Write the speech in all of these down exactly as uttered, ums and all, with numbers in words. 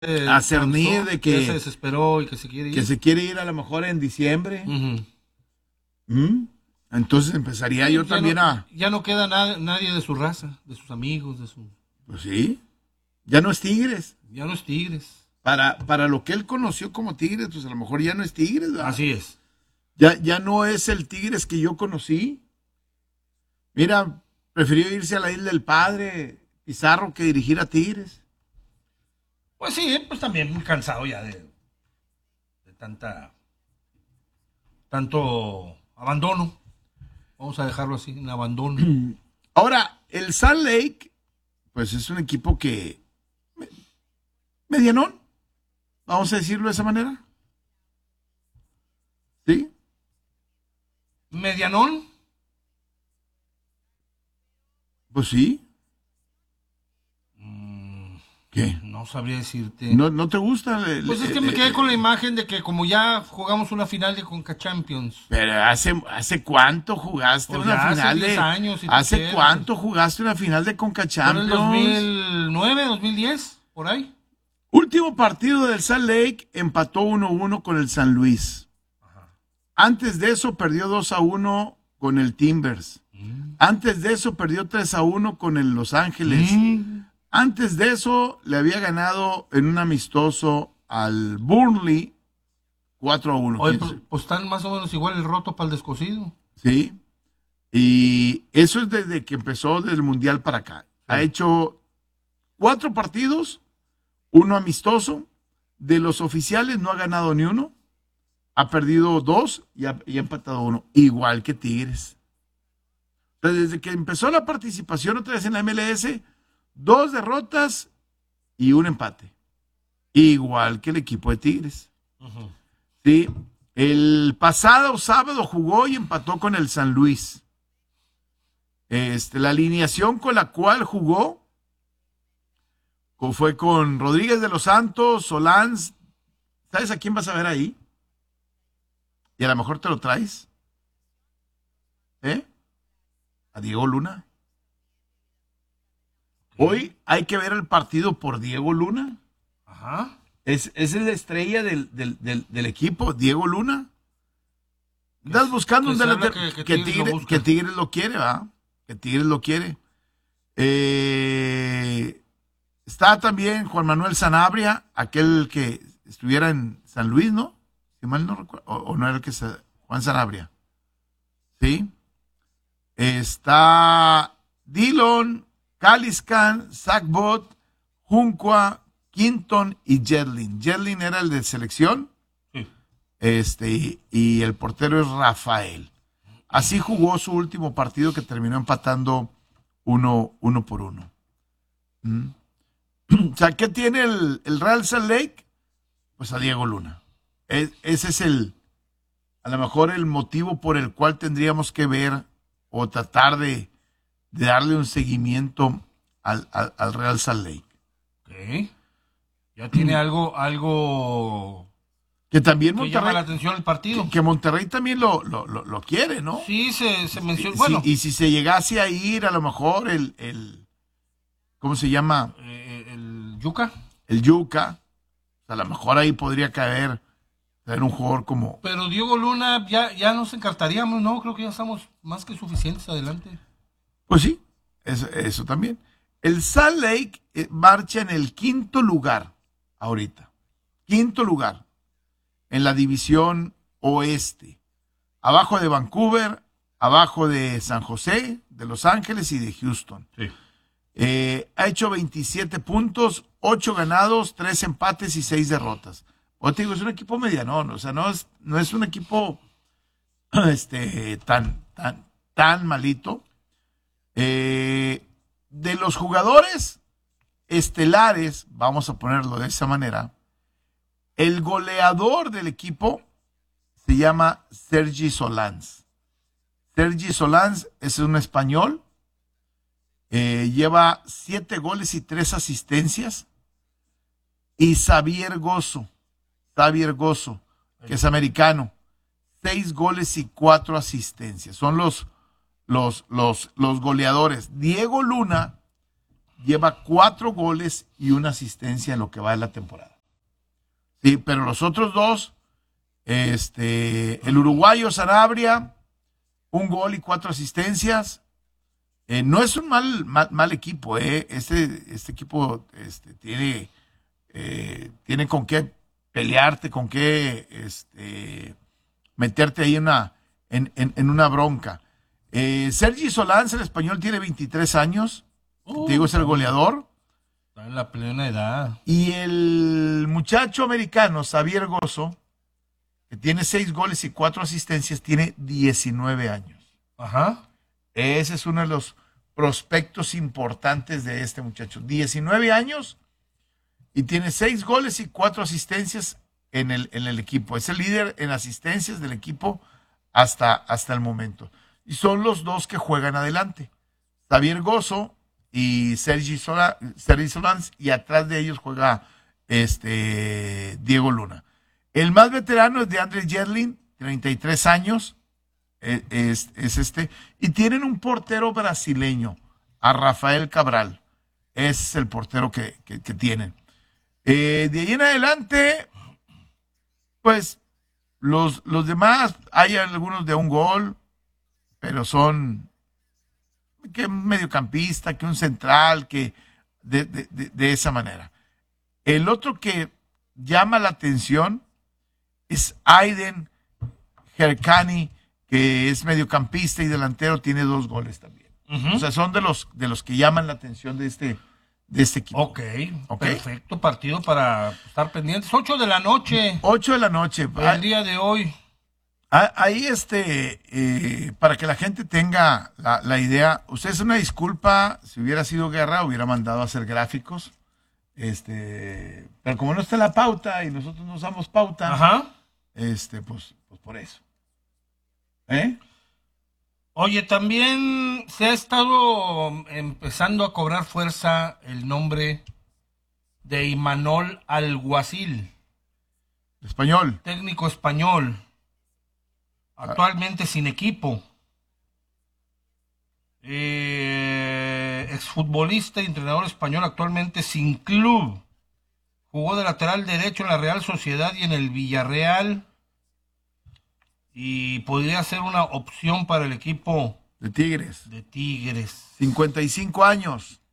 a cernir de que, que se desesperó y que se quiere ir. Que se quiere ir a lo mejor en diciembre. Uh-huh. ¿Mm? Entonces empezaría sí, yo ya también no, a... Ya no queda na- nadie de su raza, de sus amigos, de su... Pues sí, ya no es Tigres. Ya no es Tigres. Para, para lo que él conoció como Tigres, pues a lo mejor ya no es Tigres, ¿verdad? Así es. Ya, ya no es el Tigres que yo conocí. Mira, prefirió irse a la Isla del Padre, Pizarro, que dirigir a Tigres. Pues sí, pues también muy cansado ya de, de tanta... Tanto abandono. Vamos a dejarlo así, en abandono. Ahora, el Salt Lake, pues es un equipo que... medianón, vamos a decirlo de esa manera. ¿Sí? ¿Medianón? Pues sí. Mm, ¿Qué? No sabría decirte. ¿No, no te gusta? El, pues es que el, me quedé el, con la imagen de que como ya jugamos una final de Conca Champions. Pero hace, ¿hace cuánto jugaste pues una final hace de... diez años, si ¿Hace cuánto jugaste una final de Conca Champions? ¿Por el dos mil nueve, dos mil diez? ¿Por ahí? Último partido del Salt Lake, empató uno a uno con el San Luis. Ajá. Antes de eso perdió dos a uno con el Timbers. Mm. Antes de eso perdió tres a uno con el Los Ángeles. Mm. Antes de eso le había ganado en un amistoso al Burnley cuatro a uno. Oye, pues, pues están más o menos igual el roto para el descosido. Sí. Y eso es desde que empezó del Mundial para acá. Sí. Ha hecho cuatro partidos. Uno amistoso, de los oficiales no ha ganado ni uno, ha perdido dos y ha, y ha empatado uno, igual que Tigres. Entonces, desde que empezó la participación otra vez en la M L S, dos derrotas y un empate, igual que el equipo de Tigres. Uh-huh. Sí, el pasado sábado jugó y empató con el San Luis. Este, la alineación con la cual jugó fue con Rodríguez de los Santos, Solans. ¿Sabes a quién vas a ver ahí? Y a lo mejor te lo traes. ¿Eh? A Diego Luna. Hoy hay que ver el partido por Diego Luna. Ajá. Es, es la estrella del, del, del, del equipo, Diego Luna. Estás buscando un delantero que, que, que, Tigre, lo que Tigres lo quiere, ¿va? Que Tigres lo quiere. Eh... Está también Juan Manuel Sanabria, aquel que estuviera en San Luis, ¿no? Si mal no recuerdo, o, o no era el que se... Juan Sanabria. ¿Sí? Está Dillon, Caliscan, Sackbot, Junqua, Quinton y Jedlin. Jedlin era el de selección. Sí. Este, y, y el portero es Rafael. Así jugó su último partido que terminó empatando uno, uno por uno. ¿Mm? O sea, ¿qué tiene el, el Real Salt Lake? Pues a Diego Luna. Es, ese es el, a lo mejor el motivo por el cual tendríamos que ver o tratar de, de darle un seguimiento al, al, al Real Salt Lake. Okay. Ya tiene algo, algo que también que Monterrey, llama la atención el partido. Que, que Monterrey también lo, lo, lo, lo quiere, ¿no? Sí, se, se menciona. Sí, bueno. y si se llegase a ir, a lo mejor el, el ¿cómo se llama? Eh, el Yuca. El Yuca. A lo mejor ahí podría caer, caer un jugador como... Pero Diego Luna, ya, ya nos encartaríamos, ¿no? Creo que ya estamos más que suficientes adelante. Pues sí, eso, eso también. El Salt Lake eh, marcha en el quinto lugar ahorita. Quinto lugar en la división oeste. Abajo de Vancouver, abajo de San José, de Los Ángeles y de Houston. Sí. Eh, ha hecho veintisiete puntos, ocho ganados, tres empates y seis derrotas. O te digo, es un equipo medianón, o sea, no es, no es un equipo este, tan, tan, tan malito. Eh, de los jugadores estelares, vamos a ponerlo de esa manera, el goleador del equipo se llama Sergi Solans. Sergi Solans es un español. Eh, lleva siete goles y tres asistencias. Y Xavier Gozo, Xavier Gozo, que es americano, seis goles y cuatro asistencias. Son los, los, los, los goleadores. Diego Luna lleva cuatro goles y una asistencia en lo que va de la temporada. Sí, pero los otros dos, este, el uruguayo Sanabria, un gol y cuatro asistencias. Eh, no es un mal, mal, mal equipo, eh. Este, este equipo este, tiene, eh, tiene con qué pelearte, con qué este, meterte ahí en una, en, en, en una bronca. Eh, Sergi Solans, el español, tiene veintitrés años. Uh, Te digo, es el goleador. Está en la plena edad. Y el muchacho americano, Xavier Gozo, que tiene seis goles y cuatro asistencias, tiene diecinueve años. Ajá. Ese es uno de los prospectos importantes de este muchacho. diecinueve años y tiene seis goles y cuatro asistencias en el, en el equipo. Es el líder en asistencias del equipo hasta, hasta el momento. Y son los dos que juegan adelante. Xavier Gozo y Sergi, Sola, Sergi Solans, y atrás de ellos juega este Diego Luna. El más veterano es de André Yerlin, treinta y tres años, es, es, es este, y tienen un portero brasileño, a Rafael Cabral. Ese es el portero que, que, que tienen. Eh, de ahí en adelante, pues, los, los demás, hay algunos de un gol, pero son que un mediocampista, que un central, que de, de, de, de esa manera. El otro que llama la atención es Aiden Hercani, que es mediocampista y delantero, tiene dos goles también. Uh-huh. O sea, son de los de los que llaman la atención de este, de este equipo. Ok, okay. Perfecto partido para estar pendientes. ocho de la noche. ocho de la noche. El día de hoy. Ahí, este, eh, para que la gente tenga la, la idea, usted es una disculpa, si hubiera sido guerra, hubiera mandado a hacer gráficos, este, pero como no está la pauta y nosotros no usamos pauta, ajá, este, pues, pues por eso. ¿Eh? Oye, también se ha estado empezando a cobrar fuerza el nombre de Imanol Alguacil. Español. Técnico español. Actualmente sin equipo. Eh, exfutbolista y entrenador español, actualmente sin club. Jugó de lateral derecho en la Real Sociedad y en el Villarreal. Y podría ser una opción para el equipo de Tigres. De Tigres. cincuenta y cinco años.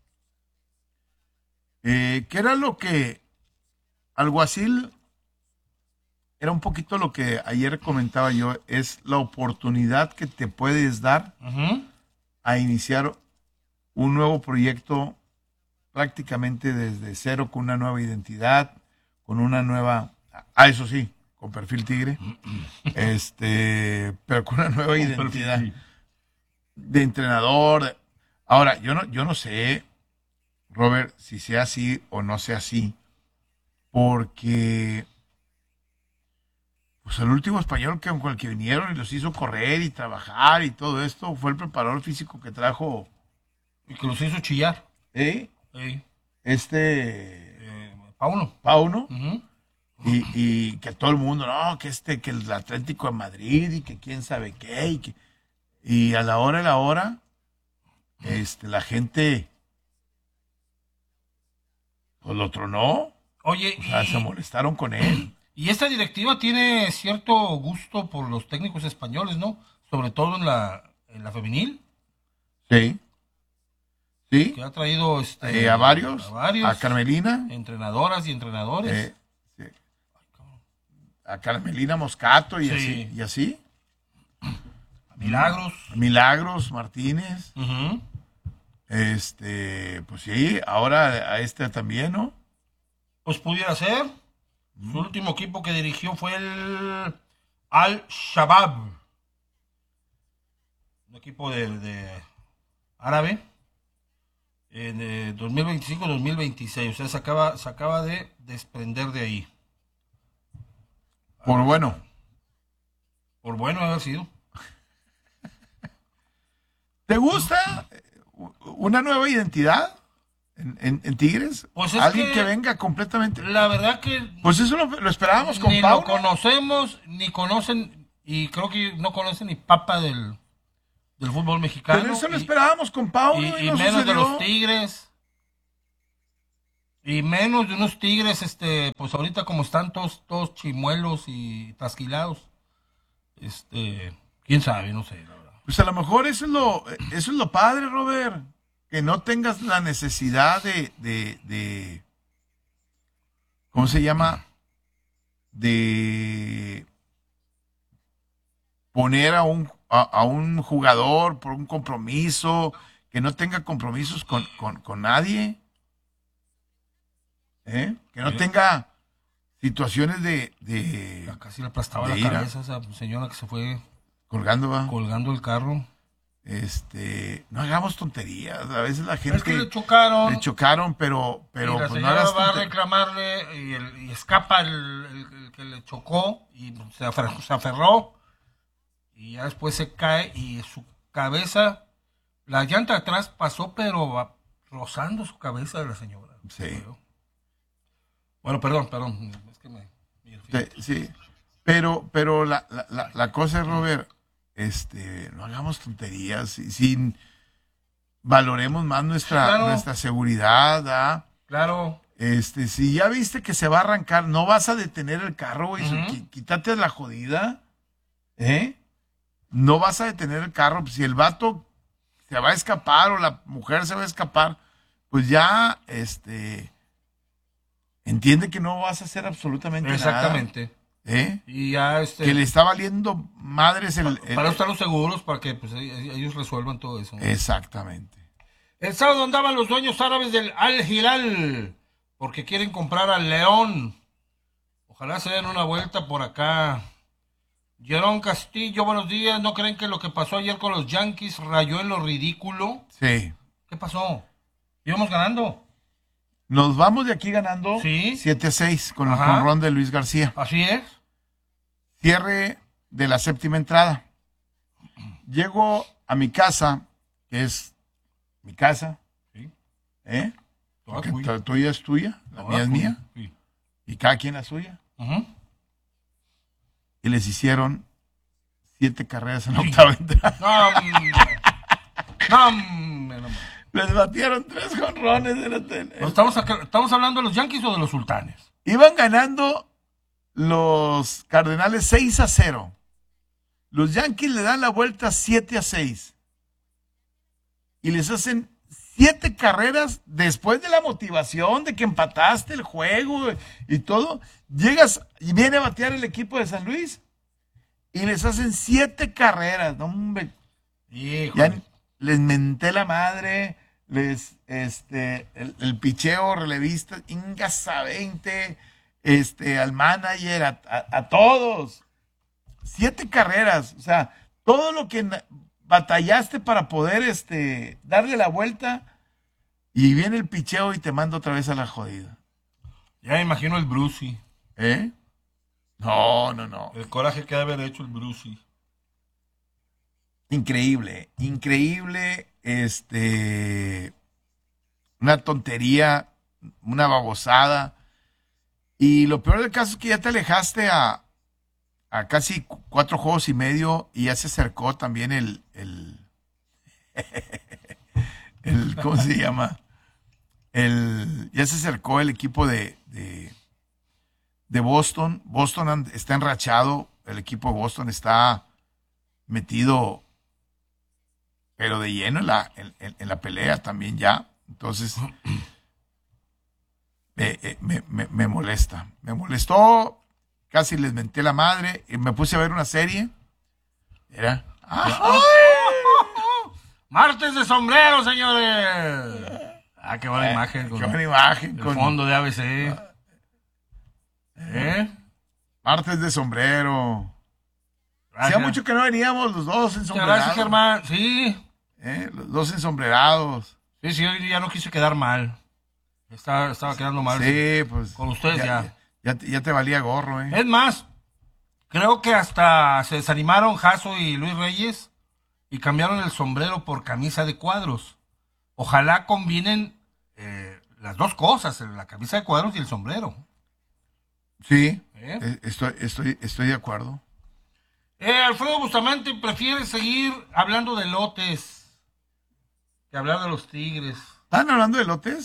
Eh, ¿Qué era lo que Alguacil... Era un poquito lo que ayer comentaba yo, es la oportunidad que te puedes dar uh-huh. a iniciar un nuevo proyecto prácticamente desde cero, con una nueva identidad, con una nueva, ah, eso sí, con perfil tigre, este, pero con una nueva identidad de entrenador. Ahora, yo no, yo no sé, Robert, si sea así o no sea así, porque pues el último español que con el que vinieron y los hizo correr y trabajar y todo esto fue el preparador físico que trajo. Y que los hizo chillar. ¿Eh? ¿Eh? Este. Eh, Pauno. Pauno. Uh-huh. Y, y que todo el mundo, no, que este, que el Atlético de Madrid y que quién sabe qué. Y, que, y a la hora de la hora, este, la gente pues lo tronó. Oye. O sea, y... se molestaron con él. Y esta directiva tiene cierto gusto por los técnicos españoles, ¿no? Sobre todo en la, en la femenil. Sí. Sí. Que ha traído este, eh, a, varios, a varios. A Carmelina. Entrenadoras y entrenadores. Eh, sí. A Carmelina Moscato y sí. así. Y así. A Milagros. Milagros Martínez. Uh-huh. Este, pues sí, ahora a este también, ¿no? Pues pudiera ser. Su último equipo que dirigió fue el Al-Shabaab, un equipo de, de árabe, en eh, dos mil veinticinco dos mil veintiséis. O sea, se acaba, se acaba de desprender de ahí. Por bueno. Por bueno haber sido. ¿Te gusta una nueva identidad? ¿En, en, en Tigres? Pues es alguien que, que venga completamente. La verdad que. Pues eso lo, lo esperábamos con Ni Pauno. Lo conocemos, ni conocen, y creo que no conocen ni papa del, del fútbol mexicano. Pero eso y, lo esperábamos con Pauno. Y, y, y no menos sucedió. de los Tigres. Y menos de unos Tigres, este, pues ahorita como están todos, todos chimuelos y trasquilados. Este, quién sabe, no sé, la verdad. Pues a lo mejor eso es lo, eso es lo padre, Robert. Que no tengas la necesidad de, de, de ¿cómo se llama? De poner a un, a, a un jugador por un compromiso, que no tenga compromisos con, con, con nadie, ¿eh? Que no Sí. tenga situaciones de, de Ya casi le aplastaba de la ira. cabeza a esa señora que se fue colgando, ¿va? colgando el carro. Este, no hagamos tonterías, a veces la Es que gente le chocaron. le chocaron, pero, pero y la pues no señora hagas va a tonte- reclamarle y, el- y escapa el, el- el que le chocó y se aferró, se aferró y ya después se cae y su cabeza, la llanta de atrás pasó pero va rozando su cabeza de la señora. Sí. Bueno, perdón, perdón, es que me... me Sí, sí. Pero, pero la, la, la, la cosa es, Robert, este, no hagamos tonterías, y sin valoremos más nuestra, Sí, claro. nuestra seguridad, ¿ah? Claro, Este, si ya viste que se va a arrancar, no vas a detener el carro, güey, Ujú. Qui- quítate la jodida, ¿eh? No vas a detener el carro, pues, si el vato se va a escapar o la mujer se va a escapar, pues ya, este, entiende que no vas a hacer absolutamente exactamente. nada, ¿eh? Y ya este... Que le está valiendo madres el, el- para eso están los seguros, para que pues, ellos resuelvan todo eso. exactamente. El sábado andaban los dueños árabes del Al Hilal porque quieren comprar al León. Ojalá se den una vuelta por acá. Jerón Castillo, buenos días. ¿No creen que lo que pasó ayer con los Yankees rayó en lo ridículo? Sí. ¿Qué pasó? Íbamos ganando. Nos vamos de aquí ganando Sí. siete a seis con el Ajá. jonrón de Luis García. Así es. Cierre de la séptima entrada. Llego a mi casa, que es mi casa, Sí. ¿eh? Toda Porque tuya. la tuya es tuya, la Toda mía es tuya. mía, Sí. y cada quien la suya. Ujú. Y les hicieron siete carreras en la octava entrada. No, hombre. No, hombre, no, hombre. Les batieron tres jonrones en la tele. ¿No ¿Estamos, acá- ¿Estamos hablando de los Yankees o de los Sultanes? Iban ganando los Cardenales seis a cero. Los Yankees le dan la vuelta siete a seis. Y les hacen siete carreras después de la motivación de que empataste el juego y todo. Llegas y viene a batear el equipo de San Luis y les hacen siete carreras. No, hombre, Híjole. ya les menté la madre. Les, este, el, el picheo relevista, Ingas a veinte, este, al manager, a, a, a todos. Siete carreras, o sea, todo lo que na- batallaste para poder, este, darle la vuelta, y viene el picheo y te manda otra vez a la jodida. Ya me imagino el Brucey. ¿Eh? No, no, no. El coraje que ha de haber hecho el Brucey. Increíble, increíble, este, una tontería, una babosada. Y lo peor del caso es que ya te alejaste a, a casi cu- cuatro juegos y medio y ya se acercó también el, el, el ¿cómo se llama? El, ya se acercó el equipo de, de, de Boston. Boston and- está enrachado, el equipo de Boston está metido pero de lleno en la, en, en- en la pelea también ya. Entonces, eh, eh, me, me- me molesta. Me molestó, casi les menté la madre, y me puse a ver una serie. Era... ¡Ay! Martes de sombrero, señores. Ah, qué buena imagen. Con Qué buena imagen. el Con fondo de A B C. ¿Eh? martes de sombrero. Hacía Gracias. mucho que no veníamos los dos Muchas ensombrerados. gracias, Germán. Sí. ¿Eh? Los dos ensombrerados. Sí, sí, hoy ya no quise quedar mal. Estaba, estaba quedando mal. Sí, pues. Con ustedes ya. Ya, te- ya te valía gorro, ¿eh? Es más, creo que hasta se desanimaron Jaso y Luis Reyes y cambiaron el sombrero por camisa de cuadros. Ojalá combinen eh, las dos cosas, la camisa de cuadros y el sombrero. Sí, ¿Eh? eh, estoy, estoy, estoy de acuerdo. Eh, Alfredo Bustamante prefiere seguir hablando de lotes que hablar de los Tigres. ¿Están hablando de lotes?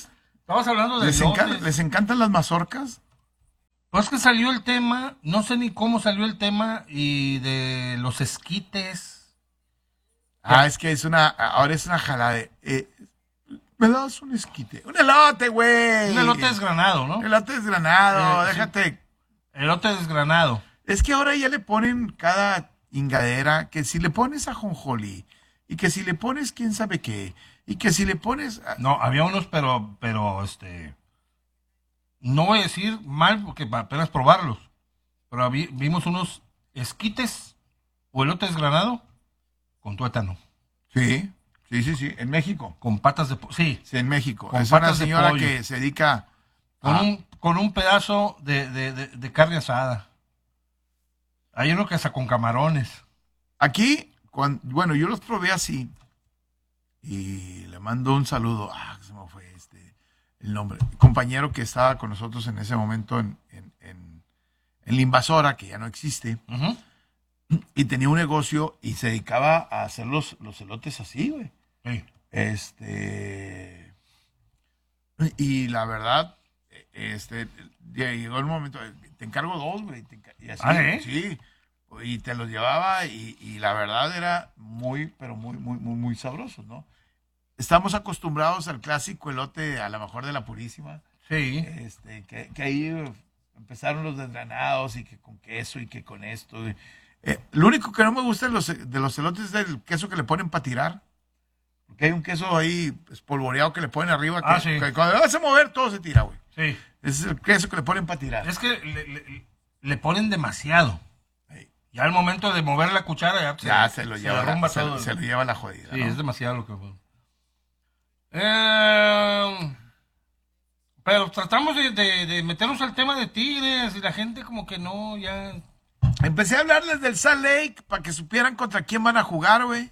Estabas hablando de ¿Les, elotes. encan- ¿Les encantan las mazorcas? Pues que salió el tema, no sé ni cómo salió el tema, y de los esquites. Ah, es que es una, ahora es una jalada de, eh, me das un esquite, un elote, güey. Un elote desgranado, ¿no? Elote desgranado, Eh, sí. déjate. Elote desgranado. Es que ahora ya le ponen cada ingadera, que si le pones ajonjolí, y que si le pones quién sabe qué, y que si le pones... No, había unos, pero, pero, este... No voy a decir mal, porque para apenas probarlos. Pero vi- vimos unos esquites o elote desgranado con tuétano. Sí, sí, sí, sí, en México. Con patas de... po- Sí, Sí, en México. Con Es una patas de señora pollo. que se dedica con, a... un, con un pedazo de, de, de, de carne asada. Hay uno que hasta con camarones. Aquí, cuando, bueno, yo los probé así y le mando un saludo. Ah, se me fue este, el nombre. Compañero que estaba con nosotros en ese momento en, en, en, en La Invasora, que ya no existe, Ujú. y tenía un negocio y se dedicaba a hacer los, los elotes así, güey. Sí. Este. Y la verdad, este, ya llegó el momento, te encargo dos, güey. te enca- Y así, Ah, ¿eh? sí. Y te los llevaba y, y la verdad era muy, pero muy, muy, muy, muy sabrosos, ¿no? Estamos acostumbrados al clásico elote, a lo mejor de la Purísima, Sí. este, que, que ahí empezaron los desgranados y que con queso y que con esto. y- eh, lo único que no me gusta de los, de los elotes es el queso que le ponen para tirar. Porque hay un queso ahí espolvoreado que le ponen arriba que, Ah, sí. que cuando lo vas a mover todo se tira, güey. Sí. Ese es el queso que le ponen para tirar. Es que le, le- le ponen demasiado. Ey. Ya al momento de mover la cuchara ya, Ya se lo lleva, derrumba la, se, todo. se lo lleva la jodida. Sí, ¿no? es demasiado lo que... Eh, pero tratamos de, de- de meternos al tema de Tigres y la gente como que no, ya... Empecé a hablarles del Salt Lake para que supieran contra quién van a jugar, güey.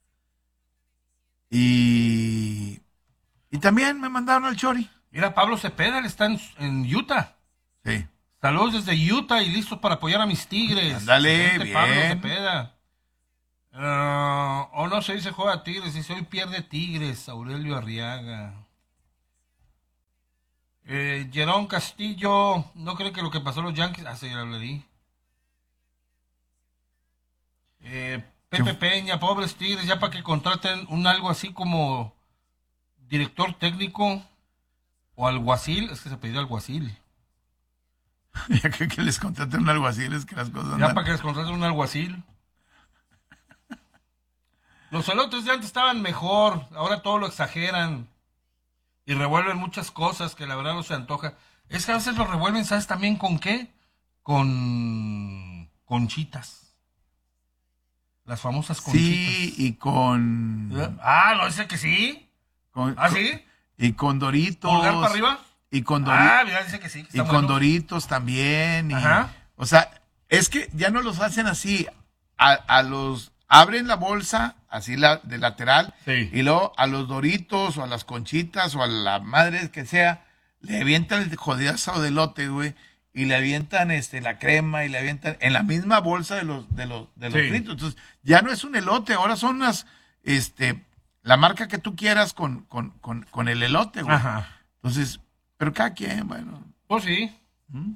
Y, y también me mandaron al Chori. Mira, Pablo Cepeda, él está en, en Utah. Sí. Saludos desde Utah y listos para apoyar a mis Tigres. Ándale, Excelente, Pablo bien. Cepeda. Ah, o no se dice juega Tigres, dice hoy pierde Tigres, Aurelio Arriaga. Eh, Jerón Castillo, ¿no cree que lo que pasó a los Yankees? Ah, sí, ya lo leí. Eh, Pepe ¿Qué? Peña, pobres Tigres, ya para que contraten un algo así como director técnico o alguacil, es que se pidió alguacil. Ya que, que les contraten un alguacil, es que las cosas Ya andan- para que les contraten un alguacil. Los elotes de antes estaban mejor, ahora todo lo exageran y revuelven muchas cosas que la verdad no se antoja. Es que a veces lo revuelven, ¿sabes también con qué? Con conchitas. Las famosas conchitas. Sí, y con, Ah, no, dice que sí. con- ¿Ah, sí? y con Doritos. ¿Pulgar para arriba? Y con Doritos. Ah, mira, dice que sí. que Y están con buenos. Doritos también. y- Ajá. o sea, es que ya no los hacen así. A, a los abren la bolsa, así la de lateral, Sí. y luego a los Doritos o a las conchitas o a la madre que sea, le avientan el jodidazo de elote, güey, y le avientan este la crema y le avientan en la misma bolsa de los de los de los Sí. fritos. Entonces, ya no es un elote, ahora son unas este la marca que tú quieras con con con, con el elote, güey. Ajá. Entonces, pero cada quien, bueno. Pues sí. ¿Mm?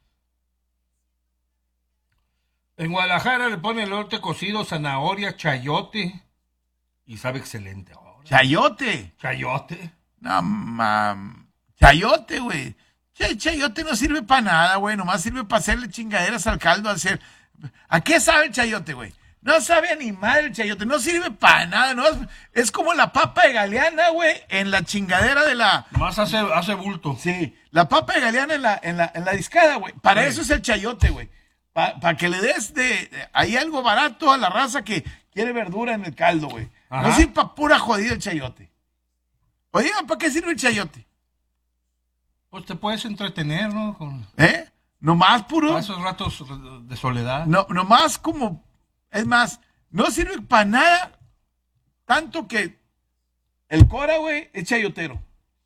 En Guadalajara le pone elote cocido, zanahoria, chayote. Y sabe excelente ahora. Chayote. Chayote. No, mam. Chayote, güey. Che, chayote no sirve para nada, güey. Nomás sirve para hacerle chingaderas al caldo. Hacer... ¿A qué sabe el chayote, güey? No sabe a ni madre el chayote. No sirve para nada. No es... es como la papa de Galeana, güey. En la chingadera de la... Más hace, hace bulto. Sí, la papa de Galeana en la, en la, en la discada, güey. Para Sí. eso es el chayote, güey. Para que le des de, de ahí algo barato a la raza que quiere verdura en el caldo, güey. No Ajá. sirve para pura jodida el chayote. Oigan, ¿para qué sirve el chayote? Pues te puedes entretener, ¿no? Con ¿Eh? Nomás puro. a esos ratos de soledad. No, nomás como. Es más, no sirve para nada. Tanto que el Cora, güey, es chayotero.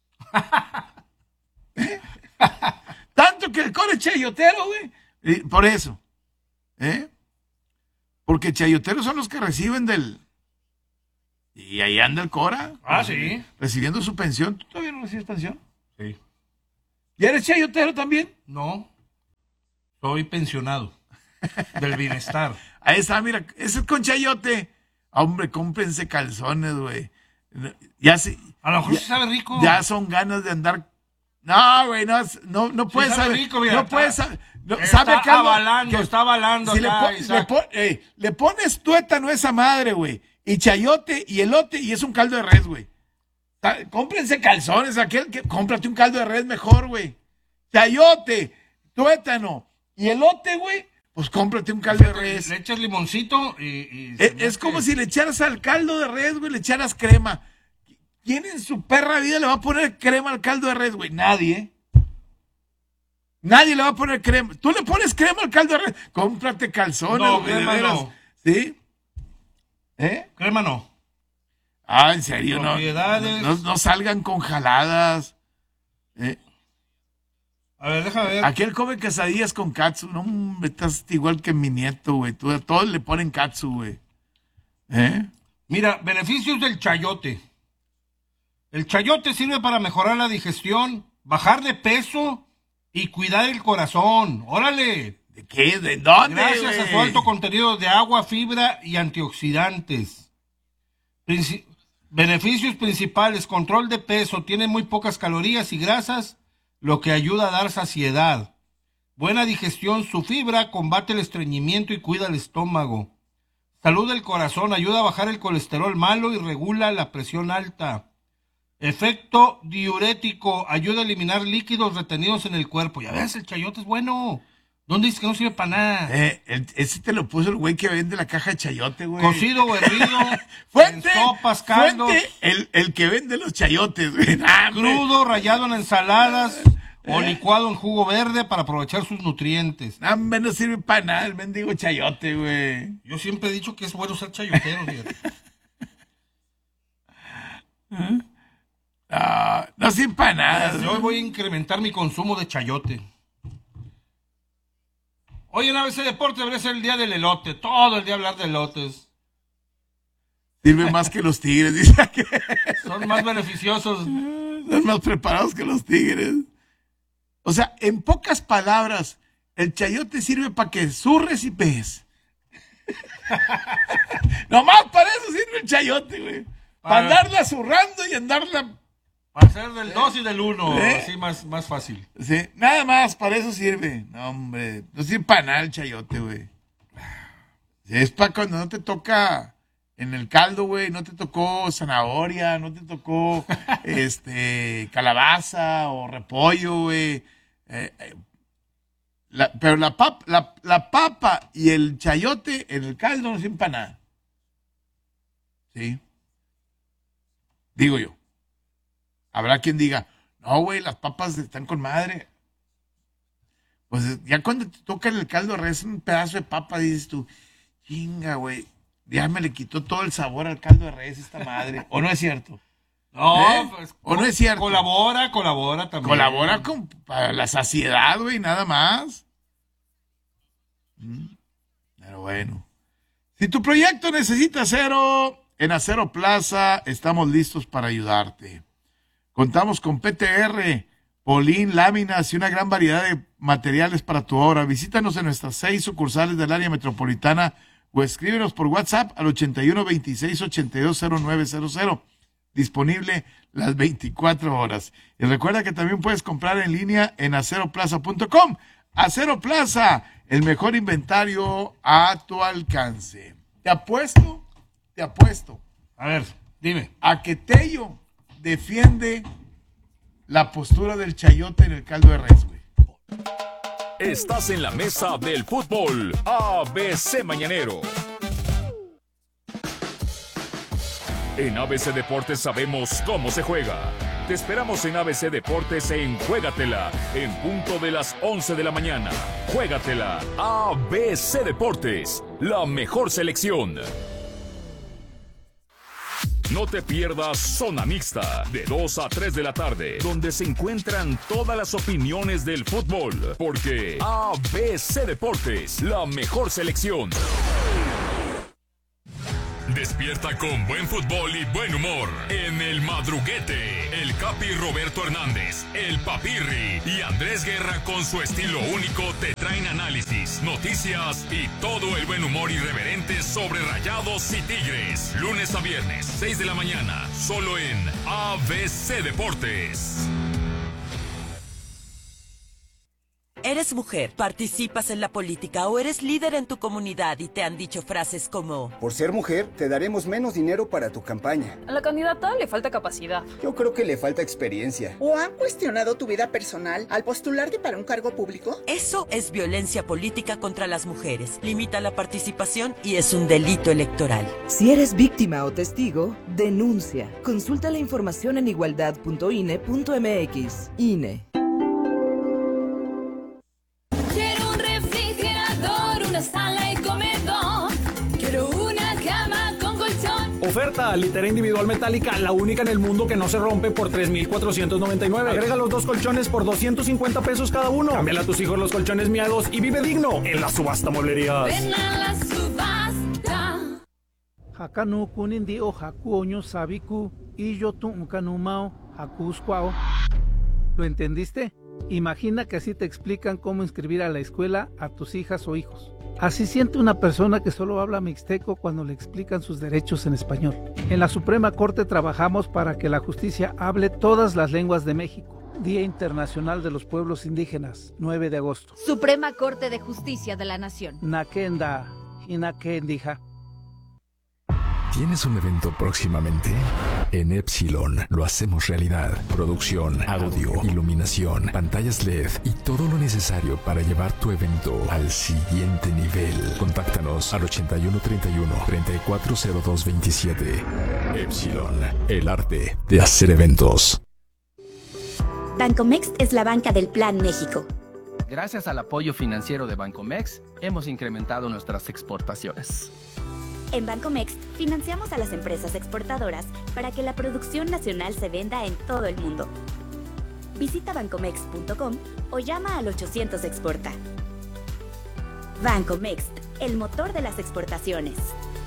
¿Eh? Tanto que el Cora es chayotero, güey. Y por eso. ¿Eh? Porque chayoteros son los que reciben del. Y ahí anda el Cora. Ah, recibi- sí. Recibiendo su pensión. ¿Tú todavía no recibes pensión? Sí. ¿Y eres chayotero también? No, soy pensionado del bienestar. Ahí está, mira, ese es con chayote. Hombre, cómprense calzones, güey. Ya se, A lo mejor ya, sí sabe rico. Ya son ganas de andar. No, güey, no, no, no puedes sí sabe saber. Rico, mira, no está, puedes saber. No, está sabe caldo, avalando, que, está avalando. si Acá, le, po, le, po, eh, le pones tuétano a esa madre, güey. Y chayote y elote y es un caldo de res, güey. Cómprense calzones, aquel que cómprate un caldo de res mejor, güey. Chayote, tuétano y elote, güey. Pues cómprate un caldo de res. Le echas limoncito y... y es es como si le echaras al caldo de res, güey, le echaras crema. ¿Quién en su perra vida le va a poner crema al caldo de res, güey? Nadie, ¿eh? Nadie le va a poner crema. Tú le pones crema al caldo de res. Cómprate calzones, no, güey, crema de veras. no. ¿Sí? ¿Eh? Crema no. Ah, en serio, no. Propiedades. No, no salgan con jaladas. ¿Eh? A ver, déjame ver. Aquel come quesadillas con katsu. No, estás igual que mi nieto, güey. Tú, a todos le ponen katsu, güey. ¿Eh? Mira, beneficios del chayote. El chayote sirve para mejorar la digestión, bajar de peso y cuidar el corazón. ¡Órale! ¿De qué? ¿De dónde, Gracias güey? a su alto contenido de agua, fibra y antioxidantes. Princi- beneficios principales: control de peso, tiene muy pocas calorías y grasas, lo que ayuda a dar saciedad. Buena digestión, su fibra combate el estreñimiento y cuida el estómago. Salud del corazón, ayuda a bajar el colesterol malo y regula la presión alta. Efecto diurético, ayuda a eliminar líquidos retenidos en el cuerpo. Ya ves, el chayote es bueno. ¿Dónde dice que no sirve para nada? Eh, el, ese te lo puso el güey que vende la caja de chayote, güey. Cocido o hervido, fuente, en sopas, caldos. Fuente, el, el que vende los chayotes, güey. Ah, crudo, rallado en ensaladas eh. o licuado en jugo verde para aprovechar sus nutrientes. No, no sirve para nada el mendigo chayote, güey. Yo siempre he dicho que es bueno ser chayotero, fíjate. ¿Eh? No, no sirve para nada. Yo hoy voy a incrementar mi consumo de chayote. Hoy en A B C Deportes debería ser el día del elote. Todo el día hablar de elotes. Sirve más que los tigres, dice que son más beneficiosos. Son más preparados que los tigres. O sea, en pocas palabras, el chayote sirve para que zurres y pegues. Nomás para eso sirve el chayote, güey. Para, para andarla zurrando y andarla... Para hacer del dos ¿Eh? y del uno, ¿Eh? así más, más fácil. Sí, nada más, para eso sirve. No, hombre, no sirve para nada el chayote, güey. Es para cuando no te toca en el caldo, güey, no te tocó zanahoria, no te tocó este calabaza o repollo, güey. Eh, eh, la, pero la, pap, la, la papa y el chayote en el caldo no sirven para nada. Sí. Digo yo. Habrá quien diga, no, güey, las papas están con madre. Pues ya cuando te toca en el caldo de res un pedazo de papa, dices tú, chinga, güey, ya me le quitó todo el sabor al caldo de res esta madre. ¿O no es cierto? No, ¿Eh? pues, ¿O no es cierto? Colabora, colabora también. Colabora con para la saciedad, güey, nada más. Pero bueno. Si tu proyecto necesita acero, en Acero Plaza estamos listos para ayudarte. Contamos con P T R, Polín, láminas y una gran variedad de materiales para tu obra. Visítanos en nuestras seis sucursales del área metropolitana o escríbenos por WhatsApp al ochenta y uno veintiséis ochenta y dos cero nueve cero cero. Disponible las veinticuatro horas. Y recuerda que también puedes comprar en línea en acero plaza punto com. Acero Plaza, el mejor inventario a tu alcance. Te apuesto, te apuesto. A ver, dime. A que Tello defiende la postura del chayote en el caldo de res, güey. Estás en la mesa del fútbol A B C Mañanero. En A B C Deportes sabemos cómo se juega. Te esperamos en A B C Deportes en Juégatela, en punto de las once de la mañana. Juégatela, A B C Deportes, la mejor selección. No te pierdas Zona Mixta, de dos a tres de la tarde, donde se encuentran todas las opiniones del fútbol, porque A B C Deportes, la mejor selección. Despierta con buen fútbol y buen humor en El Madruguete. El Capi Roberto Hernández, el Papirri y Andrés Guerra con su estilo único te traen análisis, noticias y todo el buen humor irreverente sobre Rayados y Tigres. Lunes a viernes, seis de la mañana, solo en A B C Deportes. Eres mujer, participas en la política o eres líder en tu comunidad y te han dicho frases como: por ser mujer, te daremos menos dinero para tu campaña. A la candidata le falta capacidad. Yo creo que le falta experiencia. ¿O han cuestionado tu vida personal al postularte para un cargo público? Eso es violencia política contra las mujeres. Limita la participación y es un delito electoral. Si eres víctima o testigo, denuncia. Consulta la información en igualdad punto I N E punto M X. I N E. Sala y comedor. Quiero una cama con colchón. Oferta litera individual metálica, la única en el mundo que no se rompe, por tres mil cuatrocientos noventa y nueve. Agrega los dos colchones por doscientos cincuenta pesos cada uno. Cámbiale a tus hijos los colchones miados y vive digno en la subasta Mueblerías. Ven a la subasta. Hakanu kunindi o haku oño sabiku y yo tu unkanumao hakusquao. ¿Lo entendiste? Imagina que así te explican cómo inscribir a la escuela a tus hijas o hijos. Así siente una persona que solo habla mixteco cuando le explican sus derechos en español. En la Suprema Corte trabajamos para que la justicia hable todas las lenguas de México. Día Internacional de los Pueblos Indígenas, nueve de agosto. Suprema Corte de Justicia de la Nación. Nakenda, Inakendija. ¿Tienes un evento próximamente? En Epsilon lo hacemos realidad. Producción, audio, iluminación, pantallas L E D y todo lo necesario para llevar tu evento al siguiente nivel. Contáctanos al ochenta y uno treinta y uno, treinta y cuatro cero dos veintisiete. Epsilon, el arte de hacer eventos. Bancomext es la banca del Plan México. Gracias al apoyo financiero de Bancomext, hemos incrementado nuestras exportaciones. En Bancomext financiamos a las empresas exportadoras para que la producción nacional se venda en todo el mundo. Visita bancomext punto com o llama al ochocientos exporta. Bancomext, el motor de las exportaciones.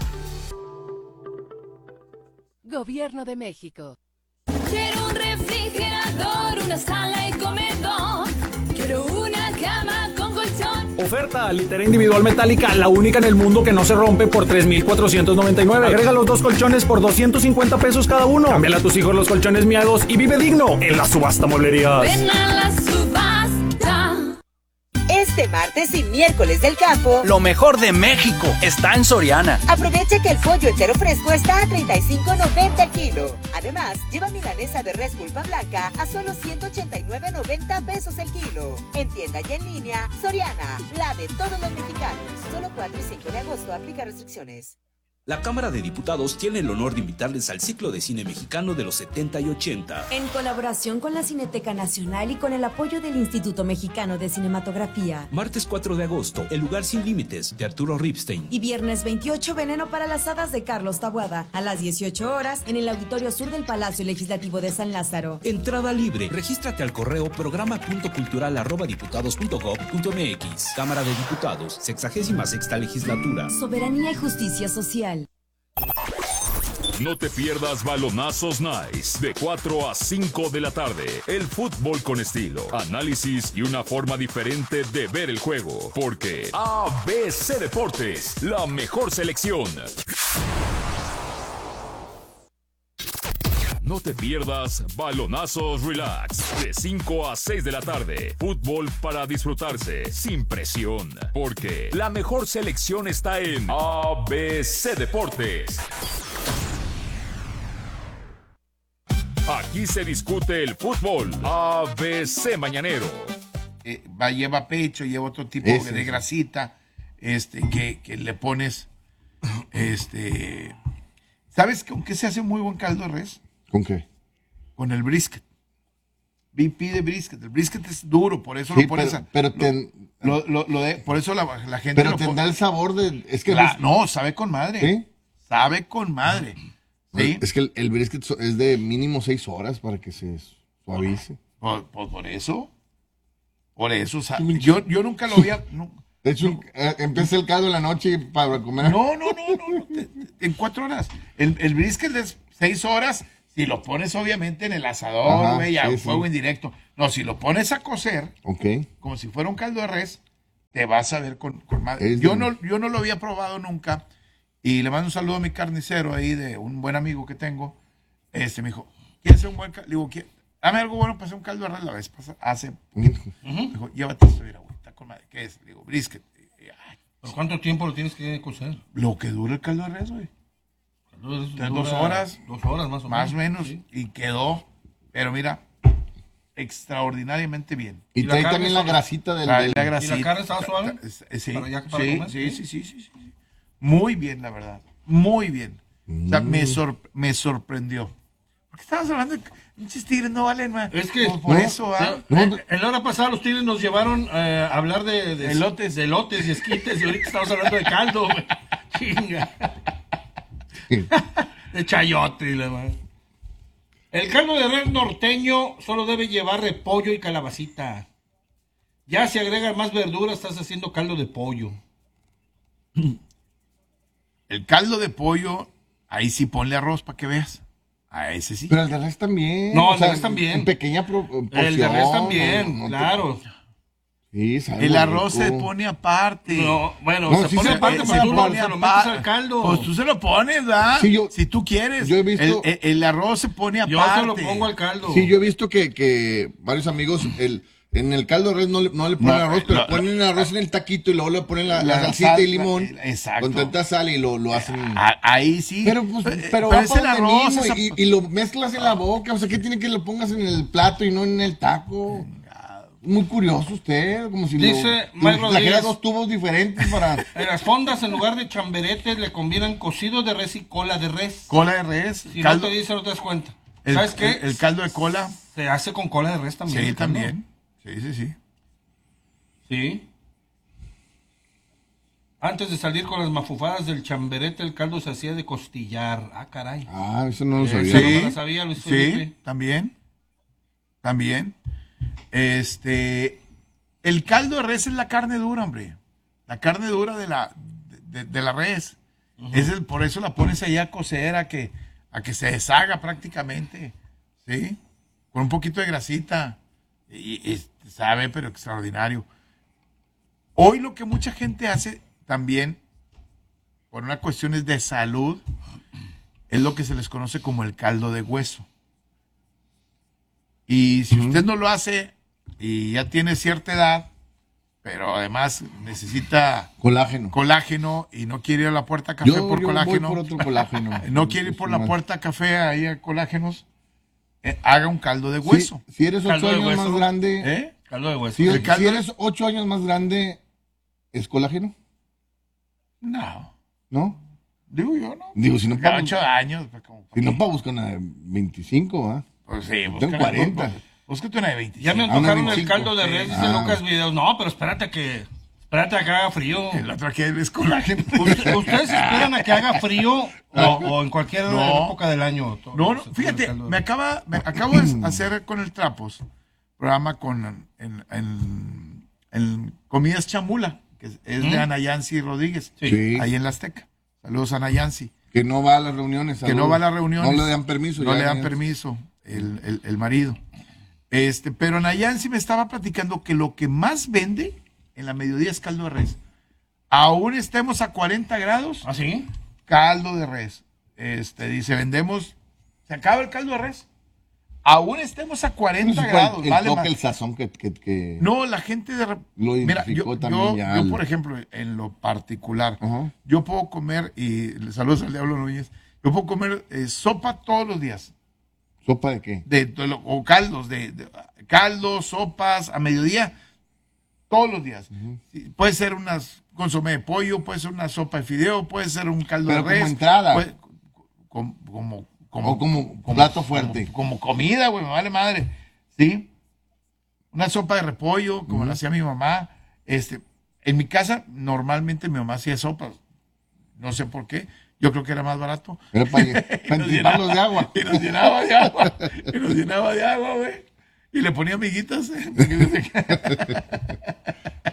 Gobierno de México. Quiero un refrigerador, una sala y comedor. Quiero una cama con colchón. Oferta litera individual metálica, la única en el mundo que no se rompe, por tres mil cuatrocientos noventa y nueve. Agrega los dos colchones por doscientos cincuenta pesos cada uno. Cámbiale a tus hijos los colchones miados y vive digno en la subasta Mueblerías. Ven a la subasta. Este martes y miércoles del campo, lo mejor de México está en Soriana. Aprovecha que el pollo entero fresco está a treinta y cinco noventa el kilo. Además, lleva milanesa de res pulpa blanca a solo ciento ochenta y nueve noventa pesos el kilo. En tienda y en línea, Soriana, la de todos los mexicanos. Solo cuatro y cinco de agosto, aplica restricciones. La Cámara de Diputados tiene el honor de invitarles al ciclo de cine mexicano de los setenta y ochenta. En colaboración con la Cineteca Nacional y con el apoyo del Instituto Mexicano de Cinematografía. Martes cuatro de agosto, El lugar sin límites, de Arturo Ripstein. Y viernes veintiocho, Veneno para las hadas, de Carlos Taboada. A las dieciocho horas, en el Auditorio Sur del Palacio Legislativo de San Lázaro. Entrada libre. Regístrate al correo programa punto cultural arroba diputados punto gob punto mx. Cámara de Diputados, sexagésima sexta legislatura. Soberanía y justicia social. No te pierdas Balonazos Nice de cuatro a cinco de la tarde. El fútbol con estilo, análisis y una forma diferente de ver el juego. Porque A B C Deportes, la mejor selección. No te pierdas Balonazos Relax de cinco a seis de la tarde. Fútbol para disfrutarse sin presión. Porque la mejor selección está en A B C Deportes. Aquí se discute el fútbol. A B C Mañanero. Eh, va, lleva pecho, lleva otro tipo Ese, de grasita, este, que, que le pones, este, ¿sabes con qué se hace muy buen caldo de res? ¿Con qué? Con el brisket. B P de brisket. El brisket es duro, por eso Sí, lo pones. pero- a- pero lo- te- lo- lo- lo de- por eso la, la gente. Pero lo tendrá pone- el sabor de... Es que La- el- no, sabe con madre. ¿Sí? Sabe con madre. ¿Sí? Es que el, el brisket so- es de mínimo seis horas para que se suavice. Por, por, por eso. Por eso. o sea, yo, yo nunca lo había. nu- De hecho, eh, empieza el caldo en la noche para comer. No, no, no, no, no, te- te- en cuatro horas. El, el brisket de seis horas, si lo pones obviamente en el asador, Ajá, güey, a sí, fuego sí. indirecto. No, si lo pones a cocer, Ok. como si fuera un caldo de res, te vas a ver con, con madre. Es Yo de- no, yo no lo había probado nunca. Y le mando un saludo a mi carnicero ahí, de un buen amigo que tengo. Este me dijo, ¿quieres hacer un buen caldo? Le digo, "¿Qué- dame algo bueno para hacer un caldo de res la vez pasada, hace poquito". Me dijo, llévate esto, mira, güey, está con madre. ¿Qué es? Le digo, brisket. ¿Por cuánto tiempo lo tienes que cocer? Lo que dura el caldo de res, güey. Dura De dos horas. Dos horas más o Más o menos. menos. Sí. Y quedó, pero mira, extraordinariamente bien. Y, ¿Y la trae carne también la suave? grasita del... Trae del- la grasita. ¿Y la carne estaba suave? Eh, Sí, ¿Para ya- para sí, comer? sí, sí, sí, sí, sí. Muy bien, la verdad. Muy bien. O sea, me, sor- me sorprendió. Porque estabas hablando de pinches tigres, no valen más. Es que Por, por no, eso, ¿ah? no, en, en la hora pasada los tigres nos llevaron eh, a hablar de, de Elotes. de elotes y esquites y ahorita estamos hablando de caldo, güey. Chinga. De chayote y la madre. El caldo de res norteño solo debe llevar repollo y calabacita. Ya si agregas más verduras estás haciendo caldo de pollo. El caldo de pollo, ahí sí ponle arroz para que veas. A ese sí. Pero el de res también. No, o el de sea, res también. En pequeña pro- porción. El de res también, no- no te- claro. Sí, sabe El muy arroz rico. se pone aparte. No, bueno, No, se sí pone se- aparte, eh, pero se tú lo- pone se lo apa- metes al caldo. Pues tú se lo pones, ¿verdad? Sí, yo- si tú quieres. yo he visto- el, el- el arroz se pone aparte. Yo se lo pongo al caldo. Sí, yo he visto que, que varios amigos, el, en el caldo de res no le, no le ponen No, arroz, pero lo- ponen el arroz en el taquito y luego le ponen la, la La salsita sal- y limón. la- exacto. Con tanta sal y lo, lo hacen. A- ahí sí. Pero, pues, Eh, pero, pero va es para el donde arroz. mismo esa- y, y lo mezclas en la boca. O sea, ¿qué tiene que lo pongas en el plato y no en el taco? Muy curioso usted, como si Dice lo, Mike como si trajera Rodríguez. dos tubos diferentes para... En las fondas, en lugar de chamberetes, le combinan cocido de res y cola de res. Cola de res. Si caldo- no te dice, no te das cuenta. el, ¿Sabes qué? El, el caldo de cola. Se hace con cola de res también. Sí, el caldo. también. Sí, sí, sí. Sí. Antes de salir con las mafufadas del chamberete, el caldo se hacía de costillar. Ah, caray. Ah, eso no lo Eso sabía. no me la sabía, Luis Sí, Felipe. también. También. Este. El caldo de res es la carne dura, hombre. La carne dura de la, de, de la res. Es el, por eso la pones ahí a cocer, a que, a que se deshaga prácticamente. ¿Sí? Con un poquito de grasita. Y, y sabe, pero extraordinario. Hoy lo que mucha gente hace también, por una cuestión de salud, es lo que se les conoce como el caldo de hueso. Y si usted no lo hace y ya tiene cierta edad, pero además necesita Colágeno. colágeno y no quiere ir a la puerta café Yo, por yo voy colágeno, por otro colágeno. no quiere ir por la Más. puerta café ahí a colágenos, eh, haga un caldo de hueso. Si, si eres Caldo ocho de años hueso. más grande, ¿Eh? Caldo de hueso. si, El caldo- si eres ocho años más grande, ¿es colágeno? No, ¿No? digo yo, ¿no? Digo, si no Cada para, ocho años. Pues, como, si no para buscar una de veinticinco, ¿ah? pues sí, Tengo búscale, cuarenta. bú- Búscate una de veinticinco. Ya me Ah, una antojaron el veinticinco. caldo de res, dice Ah. Lucas Videos. No, pero espérate que... Espérate a que haga frío. El otro aquí es colágeno. Usted- ¿Ustedes esperan a que haga frío o, o en cualquier No. época del año? Todo- No, no, se toma el fíjate, caldo de me res. acaba, me acabo de hacer con el Trapos programa con en, en- en Comidas Chamula, que es, es de ¿Mm? Ana Yancy Rodríguez, Sí. ahí en la Azteca. Saludos a Ana Yancy. Que no va a las reuniones. Que no va a las reuniones. No le dan permiso. No ya, le dan ya. permiso el, el- el marido. Este, pero Ana Yancy me estaba platicando que lo que más vende en la mediodía es caldo de res. Aún estemos a cuarenta grados, ¿Ah, sí? caldo de res. Este, dice, vendemos, se acaba el caldo de res. Aún estemos a cuarenta Pues, grados, el, vale toque, más. el sazón que... que, que- No, la gente de rep- Lo Mira, identificó yo, también yo, ya yo, al- por ejemplo, en lo particular, Ajá. yo puedo comer, y le saludos al Diablo Núñez, yo puedo comer eh, sopa todos los días. ¿Sopa de qué? De, de lo- o caldos, de, de- caldos, sopas, a mediodía, todos los días. Sí, puede ser unas consomé de pollo, puede ser una sopa de fideo, puede ser un caldo Pero de res. como entrada. puede- como, como, como, O como plato fuerte. Como, como comida, güey, me vale madre. ¿Sí? Una sopa de repollo, como la hacía mi mamá. Este, en mi casa, normalmente mi mamá hacía sopas. No sé por qué. Yo creo que era más barato. Era para, Y para nos entriparlos de agua. Y nos llenaba de agua. Y nos llenaba de agua, güey. Y le ponía amiguitas. ¿eh?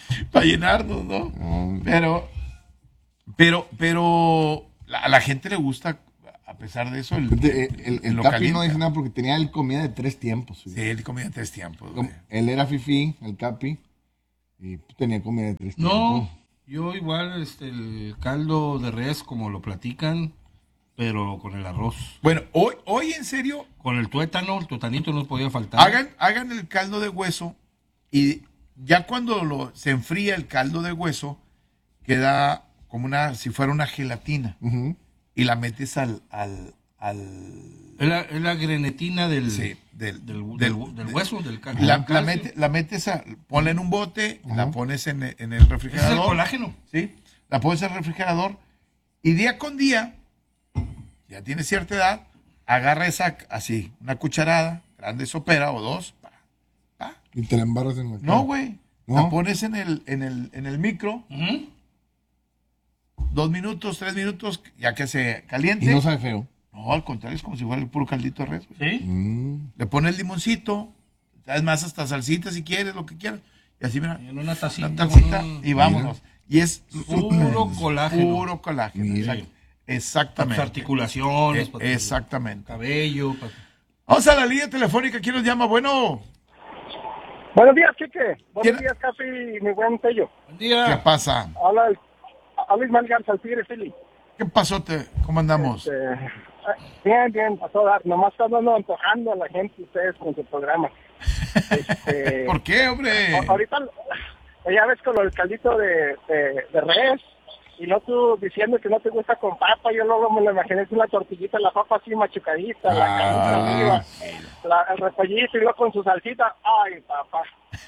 para llenarnos, ¿no? Mm. Pero, pero, pero la- a la gente le gusta, a pesar de eso, el, el, el, el lo Capi caliente. no dice nada porque tenía él comida de tres tiempos. Sí, él comía de tres tiempos. Como, él era fifí, el Capi, y tenía comida de tres No, tiempos. yo igual, este, el caldo de res, como lo platican, pero con el arroz. Bueno, hoy, hoy en serio, con el tuétano, el tuetanito no podía faltar. hagan, hagan el caldo de hueso y ya cuando lo, se enfría el caldo de hueso, queda como una, si fuera una gelatina. Uh-huh. Y la metes al... al, al es, la, es la grenetina del, sí, del, del, del, del, del hueso, del caldo. La, la, mete, la metes, a, ponla en un bote, uh-huh. la pones en, en el refrigerador. Es el colágeno. Sí, la pones en el refrigerador y día con día, ya tienes cierta edad, agarra esa, así, una cucharada, grande sopera o dos. Pa, pa. Y te la embarras en la cara. No, güey. ¿No? La pones en el, en el, en el micro. Uh-huh. Dos minutos, tres minutos, ya que se caliente. Y no sabe feo. No, al contrario, es como si fuera el puro caldito de res. ¿Sí? Mm. Le pones limoncito, sabes más, hasta salsita si quieres, lo que quieras. Y así, mira, en una tacita, una tacita un... y vámonos. Mira. Y es puro colágeno. Puro colágeno. Mira. Exactamente. Para tus articulaciones, eh, para exactamente. tu cabello. Para... Vamos a la línea telefónica. ¿Quién nos llama? Bueno. Buenos días, Quique. Buenos días, Capi, mi buen Tello. Buen día. ¿Qué pasa? Habla el Habla Ismael Garza, el Tigre Philly. ¿Qué pasó? Te? ¿Cómo andamos? Este, bien, bien, a todas. Nomás están dando antojando a la gente ustedes con su programa. Este, ¿Por qué, hombre? A, ahorita ya ves con el caldito de, de, de res y no tú diciendo que no te gusta con papa. Yo luego me lo imaginé con una tortillita, la papa así machucadita, ah, la carne arriba, la, el repollito y luego con su salsita. Ay, papá.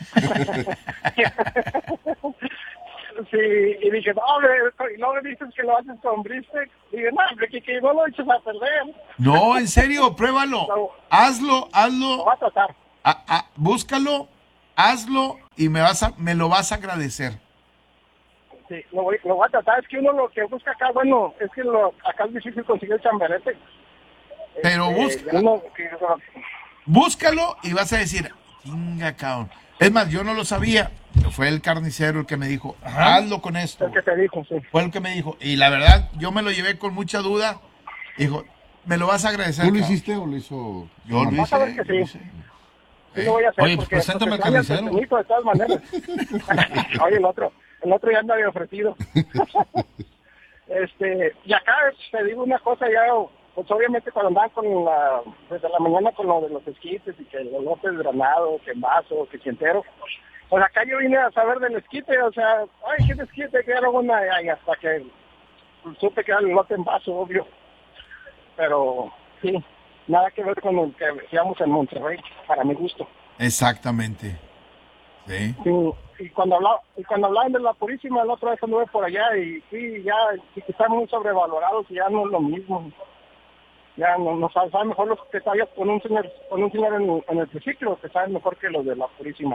Sí, y dije, no, hombre, y luego dices que lo haces con brisket. Y dije, no, hombre, que, que no lo eches a perder. No, en serio, pruébalo. No, hazlo, hazlo. Lo voy a tratar. A, a, búscalo, hazlo y me vas a, me lo vas a agradecer. Sí, lo voy, lo voy a tratar. Es que uno lo que busca acá, bueno, es que lo, acá es difícil conseguir el chamberete. Pero este, busca, uno, que, búscalo y vas a decir, chinga, cabrón. Es más, yo no lo sabía. Fue el carnicero el que me dijo, ajá, hazlo con esto. El que te dijo, sí. Fue el que me dijo. Y la verdad, yo me lo llevé con mucha duda. Dijo, me lo vas a agradecer. ¿Tú lo cabrón. hiciste o lo hizo? Yo lo hice. A ver que sí. Sí, sí lo voy a hacer. Oye, pues preséntame al carnicero. De todas maneras. Oye, el otro, el otro ya anda de ofrecido. este, y acá te digo una cosa, ya, pues obviamente cuando andaban con la, desde la mañana con lo de los esquites y que los lotes granados, que en vaso, que cientero. Pues acá yo vine a saber del esquite, o sea, ay, ¿qué es esquite? Que era una, ay, hasta que supe que era el lote en vaso, obvio. Pero, sí, nada que ver con el que decíamos en Monterrey, para mi gusto. Exactamente. Sí. Sí, y cuando hablaba, y cuando hablaban de la Purísima, la otra vez anduve por allá, y sí, ya, sí que están muy sobrevalorados, y ya no es lo mismo. Ya no, no sabe, sabe mejor los que todavía con un señor, con un señor en, en el triciclo, que saben mejor que los de la Purísima.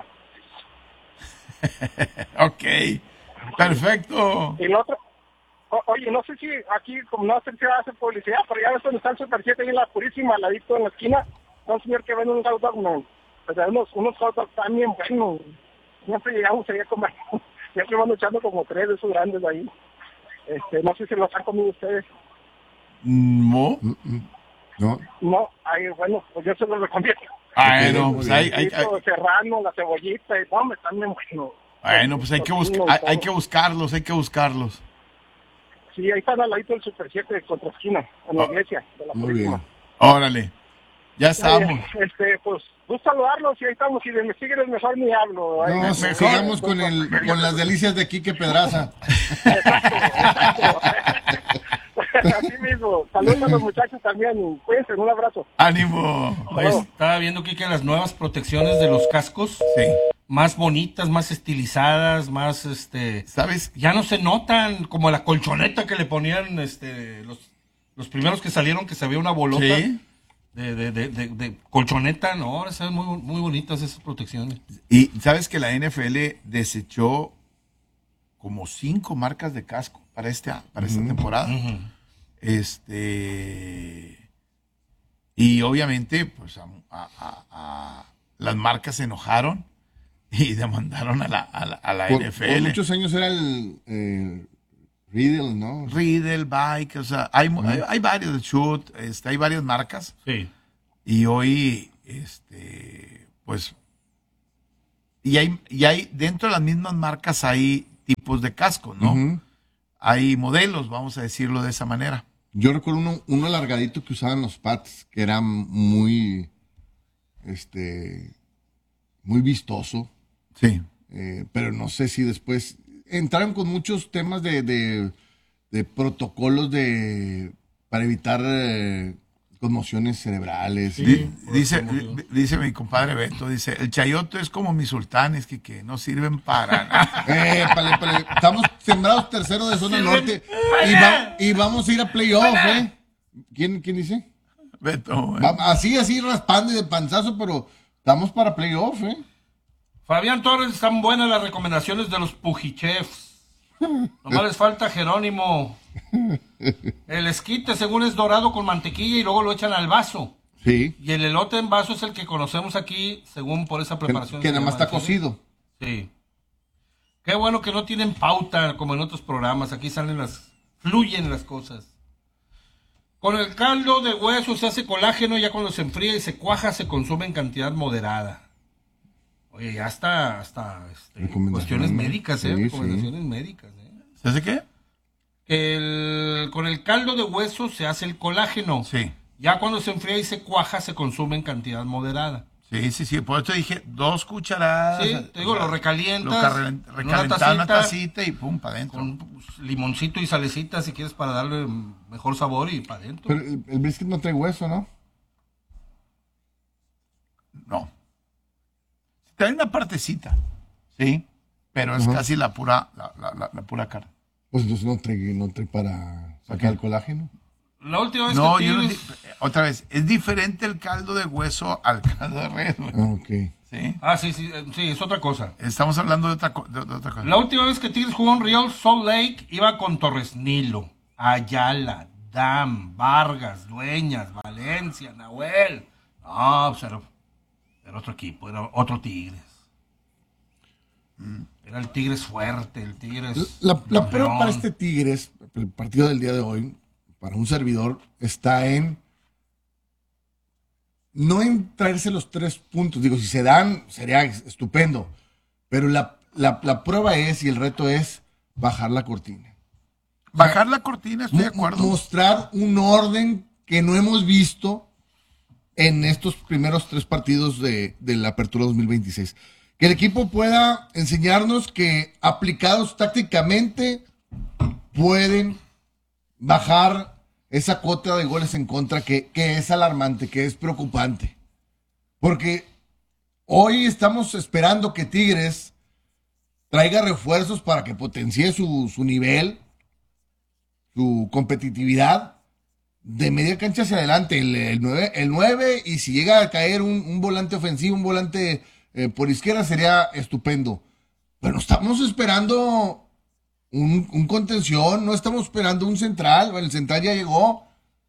Ok, perfecto. Y lo otro, o, oye, no sé si aquí, como no sé si hace publicidad, pero ya ves donde está el Super siete ahí en la Purísima, al ladito en la esquina, un señor que vende un hot dog, man, pues unos, unos hot dogs también buenos. Siempre llegamos ahí a comer, siempre van echando como tres de esos grandes ahí. Este, no sé si los han comido ustedes. No. No. No, ahí, bueno, pues yo se los recomiendo. Ay, no, pues hay, hay, hay, serrano, la cebollita, y no, me están bien buenos. Bueno, pues hay que, buscar, hay, hay que buscarlos, hay que buscarlos. Sí, ahí están al ladito del Super siete contra esquina, en la oh, iglesia de la Purísima. Órale, ya estamos. Eh, este, pues, gusto saludarlos y ahí estamos. Y de mis tigres mejor ni hablo. No, no sigamos con, el, con las delicias de Quique Pedraza. Exacto, exacto. Así mismo. Saludos a los muchachos también. Cuídense, un abrazo. ¡Ánimo! Oye, estaba viendo que las nuevas protecciones de los cascos, sí, más bonitas, más estilizadas, más, este, ¿sabes? Ya no se notan como la colchoneta que le ponían, este, los, los primeros que salieron, que se veía una bolota. ¿Sí? De, de, de, de, de colchoneta, no, ahora se ven muy, muy bonitas esas protecciones. Y sabes que la N F L desechó como cinco marcas de casco para este para esta uh-huh. temporada. Uh-huh. Este y obviamente pues a, a, a, a las marcas se enojaron y demandaron a la, a la, a la Por, N F por L. muchos años era el eh, Riddle, ¿no? Riddle, Bike, o sea, hay, hay, hay varios, el Shoot, este, hay varias marcas. Sí. Y hoy, este, pues, y hay, y hay, dentro de las mismas marcas hay tipos de cascos, ¿no? Uh-huh. Hay modelos, vamos a decirlo de esa manera. Yo recuerdo uno, uno alargadito que usaban los Pats, que era muy, este, muy vistoso. Sí. Eh, pero no sé si después entraron con muchos temas de, de, de protocolos de para evitar eh, conmociones cerebrales. Sí, Di- dice, di- dice mi compadre Beto, dice, el chayote es como mis sultanes, que, que no sirven para nada. Eh, pale, pale. Estamos sembrados tercero de zona norte y, va- y vamos a ir a playoff, ¿eh? ¿Quién, quién dice? Beto. Va- así, así raspando y de panzazo, pero estamos para playoff, ¿eh? Fabián Torres, están buenas las recomendaciones de los Pujichefs. Nomás les falta Jerónimo. El esquite, según es dorado con mantequilla y luego lo echan al vaso. Sí. Y el elote en vaso es el que conocemos aquí, según por esa preparación. Que, que se nada más llama, está cocido. Sí. Qué bueno que no tienen pauta como en otros programas. Aquí salen las, fluyen las cosas. Con el caldo de hueso se hace colágeno, ya cuando se enfría y se cuaja se consume en cantidad moderada. Oye, ya está hasta este, cuestiones médicas, ¿eh? Sí, Recomendaciones sí. médicas, ¿eh? ¿Se hace qué? El, con el caldo de hueso se hace el colágeno. Sí. Ya cuando se enfría y se cuaja se consume en cantidad moderada. Sí, sí, sí, por eso dije dos cucharadas. Sí, te digo, lo recalientas. Lo carre- recalentar una tacita y pum, para adentro. Con pues, limoncito y salecita si quieres para darle mejor sabor y para adentro. Pero el, el brisket no trae hueso, ¿no? No. Trae una partecita, sí, pero es Ajá. casi la pura, la, la- la- la pura carne. Pues entonces no trae, no trae para sacar el colágeno. La última vez No, que yo no Tigres- di- otra vez, es diferente el caldo de hueso al caldo de res, güey. Ah, ok. ¿Sí? Ah, sí, sí, eh, sí, es otra cosa. Estamos hablando de otra, co- de, de otra cosa. La última vez que Tigres jugó en Real Salt Lake iba con Torres Nilo, Ayala, Dam, Vargas, Dueñas, Valencia, Nahuel. No, pues era, era otro equipo, era otro Tigres. Era el Tigres fuerte, el Tigres. La, la campeón. prueba para este Tigres, el partido del día de hoy, para un servidor, está en no en traerse los tres puntos. Digo, si se dan, sería estupendo. Pero la, la, la prueba es, y el reto es, bajar la cortina. Bajar la cortina, estoy de Mo- acuerdo. Mostrar un orden que no hemos visto en estos primeros tres partidos de, de la Apertura dos mil veintiséis. Que el equipo pueda enseñarnos que aplicados tácticamente pueden bajar esa cuota de goles en contra que, que es alarmante, que es preocupante. Porque hoy estamos esperando que Tigres traiga refuerzos para que potencie su, su nivel, su competitividad de media cancha hacia adelante. El, el, nueve, el nueve, y si llega a caer un, un volante ofensivo, un volante eh, por izquierda, sería estupendo. Pero estamos esperando un, un contención, no estamos esperando un central. El central ya llegó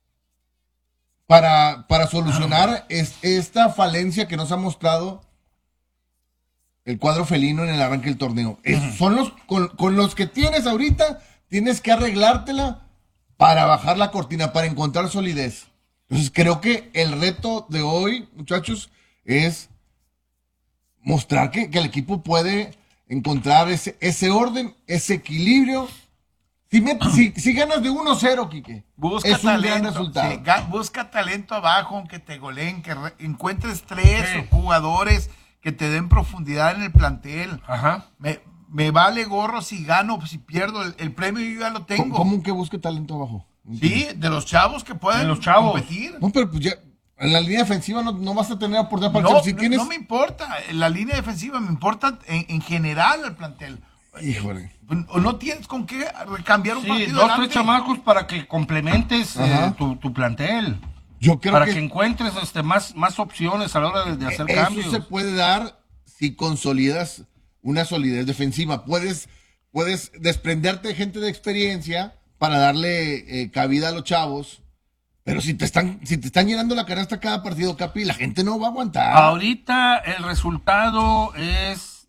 para, para solucionar es, esta falencia que nos ha mostrado el cuadro felino en el arranque del torneo. Es- son los con, con los que tienes ahorita, tienes que arreglártela para bajar la cortina, para encontrar solidez. Entonces creo que el reto de hoy, muchachos, es mostrar que, que el equipo puede encontrar ese, ese orden, ese equilibrio. Si, me- si, si ganas de uno cero, Quique, Busca es un gran talento, resultado. sí, ga- busca talento abajo, aunque te goleen, que re- encuentres tres Sí. jugadores que te den profundidad en el plantel. Ajá. Me, me vale gorro si gano, si pierdo, el, el premio yo ya lo tengo. ¿Cómo que busque talento abajo? Sí, de los chavos que pueden De los chavos. competir. No, pero pues ya, en la línea defensiva no, no vas a tener oportunidad para No, si no- tienes. no me importa, la línea defensiva me importa en, en general el plantel. Híjole. O no tienes con qué cambiar un Sí, partido dos, tres adelante. chamacos para que complementes eh, Ajá. tu, tu plantel. Yo creo Para que, que, encuentres este, más, más opciones a la hora de, de hacer eso cambios. se puede dar si consolidas una solidez defensiva. Puedes, puedes desprenderte de gente de experiencia para darle eh, cabida a los chavos. Pero si te están, si te están llenando la canasta cada partido, Capi, la gente no va a aguantar. Ahorita el resultado es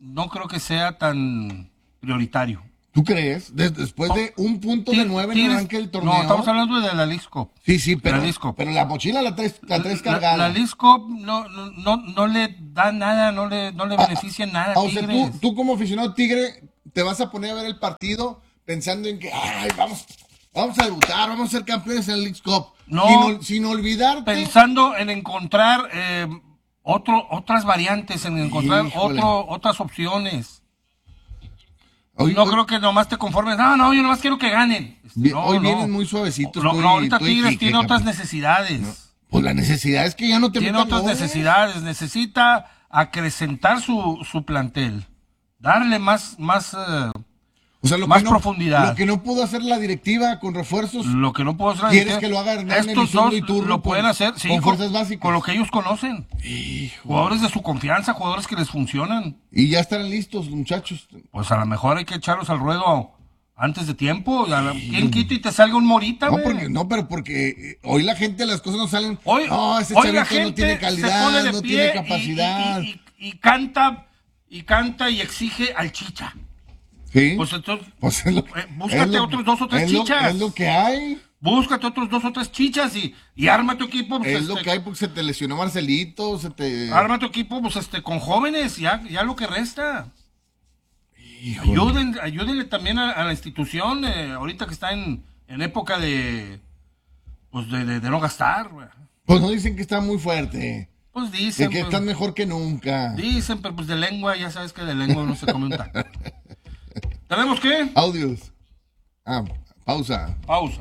no creo que sea tan prioritario. ¿Tú crees? Des- después de un punto de nueve en el arranque del torneo. No, estamos hablando de la League Cup. Sí, sí, pero, La League Cup. pero la mochila la traes, la traes La, cargada. la League Cup no, no, no, no le da nada, no le, no le beneficia nada. Ah, o sea, Tigres. tú, tú como aficionado Tigre te vas a poner a ver el partido pensando en que, ay, vamos, vamos a debutar, vamos a ser campeones en la League Cup. No, sin, ol- sin olvidarte. Pensando en encontrar eh, otro, otras variantes, en encontrar Híjole. otro, otras opciones. Hoy- no hoy- creo que nomás te conformes. No, no, yo nomás quiero que ganen. Vi- No, hoy no. vienen muy suavecitos. No, estoy- no, ahorita estoy Tigres jique, tiene otras capi. necesidades. Pues la necesidad es que ya no te Tiene metan otras goles. necesidades. Necesita acrecentar su, su plantel. Darle más, más, eh, O sea, lo más que no, profundidad. Lo que no pudo hacer la directiva con refuerzos. Lo que no puedo hacer. ¿Quieres es que lo haga Hernán Estos Elizurdo dos y Turro lo pueden con- hacer, sí, con con, fuerzas básicas? con lo que ellos conocen. Jugadores de su confianza, jugadores que les funcionan. Y ya estarán listos, muchachos. Pues a lo mejor hay que echarlos al ruedo antes de tiempo. A la- ¿Quién quita y te salga un Morita, No, güey? porque, no, pero porque eh, hoy la gente las cosas no salen. Hoy, no, ese hoy la chavito gente no tiene se pone calidad, de no pie tiene y- capacidad. Y, y- y canta, y canta y exige al Chicha. Sí. Pues entonces, Pues es lo- eh, búscate es lo- otros dos o tres es lo- chichas. es lo que hay. Búscate otros dos o tres chichas y, y arma tu equipo. Pues, Es este, lo que hay porque se te lesionó Marcelito, se te... Arma tu equipo pues, este, con jóvenes, ya, ya lo que resta. Híjole. Ayuden, ayúdenle también a, a la institución, eh, ahorita que está en, en época de, pues de, de- de no gastar. Güey. Pues no dicen que está muy fuerte. Pues De dicen. que pues, están mejor que nunca. Dicen, pero pues de lengua, ya sabes que de lengua no se come un taco. ¿Tenemos qué? Audios. Ah, pausa. Pausa.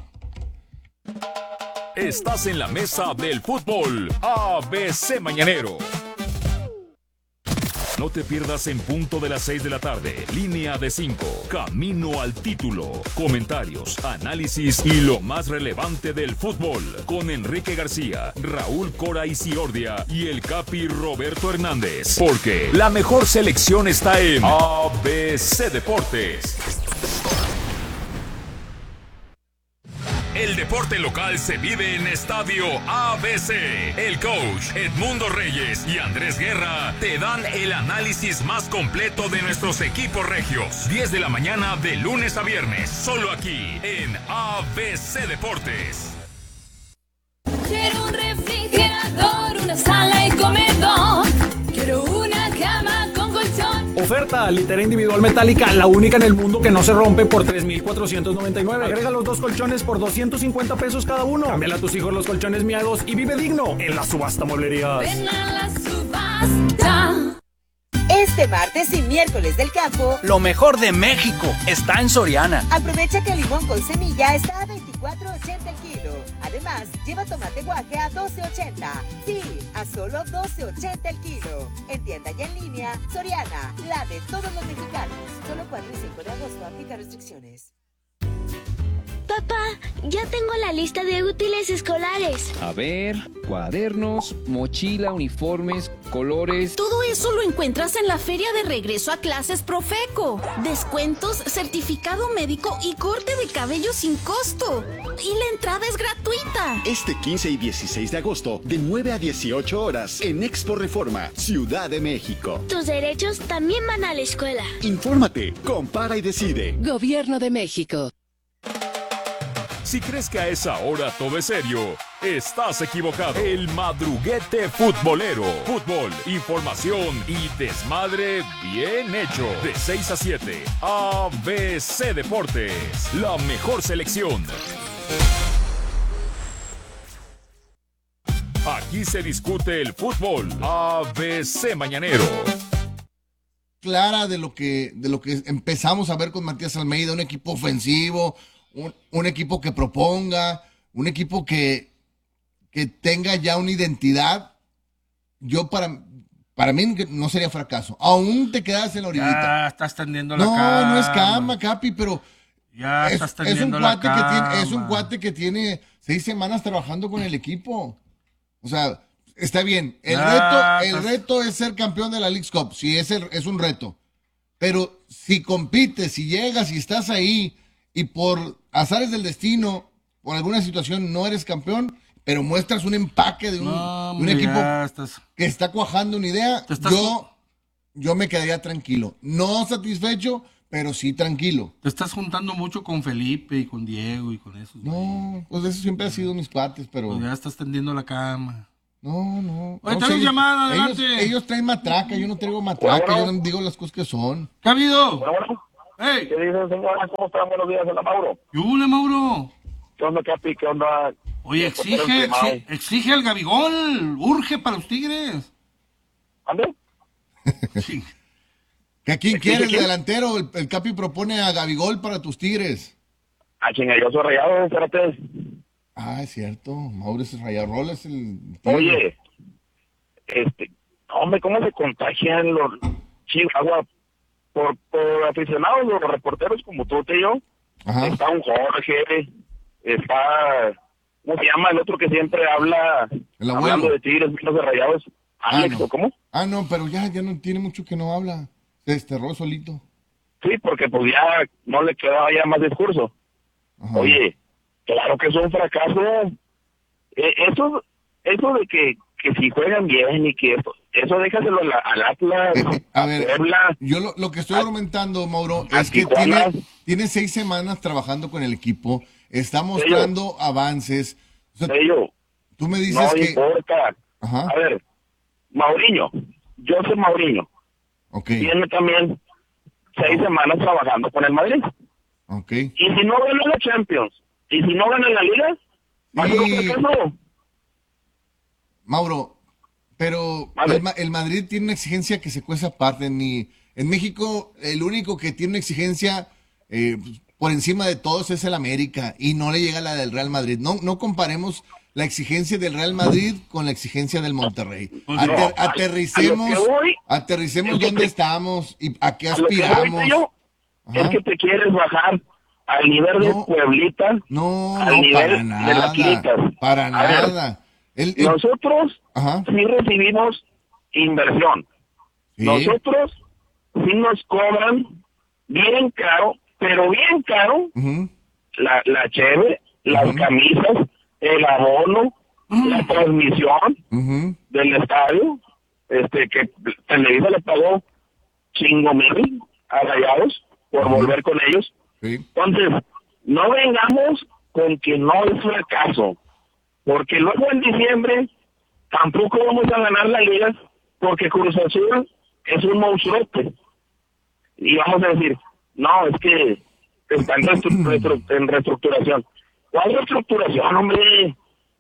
Estás en la mesa del fútbol A B C Mañanero. No te pierdas en punto de las seis de la tarde. Línea de cinco. Camino al título. Comentarios, análisis y lo más relevante del fútbol. Con Enrique García, Raúl Cora Isiordia y el Capi Roberto Hernández. Porque la mejor selección está en A B C Deportes. El deporte local se vive en Estadio A B C. El coach Edmundo Reyes y Andrés Guerra te dan el análisis más completo de nuestros equipos regios. diez de la mañana de lunes a viernes, solo aquí en A B C Deportes. Quiero un refrigerador, una sala y comedor. Quiero una cama con colchón. Oferta, litera individual metálica, la única en el mundo que no se rompe por tres mil cuatrocientos noventa y nueve. Agrega los dos colchones por doscientos cincuenta pesos cada uno. Cámbiale a tus hijos los colchones miados y vive digno en la subasta mueblerías. Ven a la subasta. Este martes y miércoles del campo, Lo mejor de México está en Soriana. aprovecha que el limón con semilla está a veinticuatro ochenta el kilo. Además, lleva tomate guaje a doce ochenta. Sí, a solo doce ochenta el kilo. En tienda y en línea, Soriana, la de todos los mexicanos. Solo cuatro y cinco de agosto, aplica restricciones. Papá, ya tengo la lista de útiles escolares. A ver, cuadernos, mochila, uniformes, colores. Todo eso lo encuentras en la feria de regreso a clases Profeco. Descuentos, certificado médico y corte de cabello sin costo. Y la entrada es gratuita. Este quince y dieciséis de agosto, de nueve a dieciocho horas, en Expo Reforma, Ciudad de México. Tus derechos también van a la escuela. Infórmate, compara y decide. Gobierno de México. Si crees que a esa hora todo es serio, estás equivocado. El madruguete futbolero. Fútbol, información y desmadre bien hecho. De seis a siete, A B C Deportes. La mejor selección. Aquí se discute el fútbol. A B C Mañanero. Clara de lo que de lo que empezamos a ver con Matías Almeida, un equipo ofensivo, un, un equipo que proponga, un equipo que, que tenga ya una identidad. Yo para, para mí no sería fracaso. Aún te quedas en la orillita. Ya estás tendiendo la No, cama. no es cama, Capi, pero Ya es, estás es un tendiendo la cuate que tiene, es un cama. cuate que tiene seis semanas trabajando con el equipo. O sea, está bien. El Ya, reto, el estás- reto es ser campeón de la Leagues Cup. Sí, es, el- es un reto. Pero si compites, si llegas y estás ahí y por azares del destino, por alguna situación no eres campeón, pero muestras un empaque de un, No, de un hombre, equipo ya estás- que está cuajando una idea, Te estás- yo, yo me quedaría tranquilo. No satisfecho, pero sí tranquilo. Te estás juntando mucho con Felipe y con Diego y con esos. No, pues eso siempre ha sido mis cuates, pero... Pues ya estás tendiendo la cama. No, no. Oye, no, tenemos sí, llamada, ellos, adelante. ellos traen matraca, yo no traigo matraca, Bueno. yo no digo las cosas que son. ¿Qué ha habido? Bueno, bueno. Hey. ¿Qué dice, señora? ¿Cómo están? Buenos días, hola, Mauro. ¿Qué hubo, Mauro? ¿Qué onda, Capi? ¿Qué onda? Oye, exige, exi- exige el Gabigol. Urge para los Tigres. ¿Ande? Sí. ¿Que a quién ¿Exige quieres de quién? delantero? El, el Capi propone a Gabigol para tus Tigres. Ah, chinga, yo soy Rayado, espérate. Ah, es cierto. Mauro es el Rayarrola, es el... Oye, este, hombre, ¿cómo se contagian los Chihuahua por, por aficionados, los reporteros como tú y yo? Ajá. Está un Jorge, está, ¿cómo se llama el otro que siempre habla, El abuelo. hablando de Tigres, de Rayados? Ah, Alex, no. ¿o cómo? Ah, no, pero ya, ya no tiene mucho que no habla. Se desterró solito. Sí, porque pues ya no le quedaba ya más discurso. Ajá. Oye, claro que es un fracaso. Eh, eso, eso de que, que si juegan bien y que eso, eso déjaselo al, al Atlas, Eh, a ver, Puebla. yo lo, lo que estoy argumentando, Mauro, a es que Tijuana. tiene, tiene seis semanas trabajando con el equipo, está mostrando avances. O sea, Ello, tú me dices no que... importa. Ajá. A ver, Mauriño, yo soy Mauriño. Ok, Tiene también seis semanas trabajando con el Madrid. ok. Y si no gana la Champions, y si no gana la Liga, va a ser un Y- fracaso. Mauro, pero Vale. el, Ma- el Madrid tiene una exigencia que se cuece aparte. Ni, en México, el único que tiene una exigencia eh, pues, por encima de todos es el América y no le llega la del Real Madrid. No, no comparemos la exigencia del Real Madrid con la exigencia del Monterrey. Pues Ater- no, a- aterricemos, a lo que voy, aterricemos es que dónde te- estamos y a qué A lo que voy, aspiramos. tío, Ajá. es que te quieres bajar al nivel de No. Pueblita, No, al no, nivel para de las nada, Quilitas. para A ver, nada. El- el- nosotros Ajá. sí recibimos inversión. Sí. Nosotros sí nos cobran bien caro, pero bien caro, Ujú. la, la cheve, las Ujú. camisas, el abono, la transmisión Ujú. del estadio, este que Televisa le pagó chingo mil a Rayados por Ujú. volver con ellos. Sí. Entonces, no vengamos con que no es fracaso, porque luego en diciembre tampoco vamos a ganar la liga, porque Cruz Azul es un monstruote. Y vamos a decir, no, es que está en, restru- restru- en reestructuración. ¿Cuál reestructuración, hombre?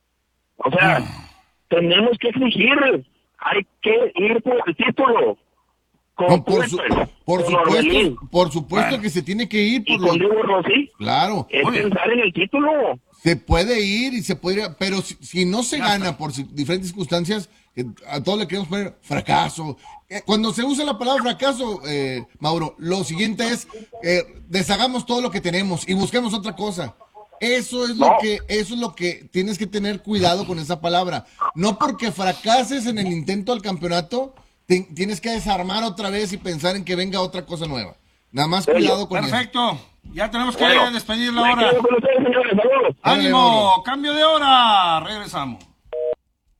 O sea, tenemos que exigir, hay que ir por el título. Con No, por, su- Puertas, por con supuesto, Orbelín, por supuesto Bueno. que se tiene que ir. y Por con los- Diego Rossi, claro, es Oye. pensar en el título. se puede ir y se puede ir, pero si, si no se gana por si- diferentes circunstancias, eh, a todos le queremos poner fracaso. Eh, Cuando se usa la palabra fracaso, eh, Mauro, lo siguiente es eh, deshagamos todo lo que tenemos y busquemos otra cosa. Eso es lo No. que, eso es lo que tienes que tener cuidado con esa palabra. No porque fracases en el intento al campeonato, te- tienes que desarmar otra vez y pensar en que venga otra cosa nueva. Nada más cuidado con eso. Perfecto. Ya tenemos que Bueno, despedir la me hora. quedo con ustedes, señores. Saludos. Órale, ¡Ánimo! Mauro. ¡Cambio de hora! Regresamos.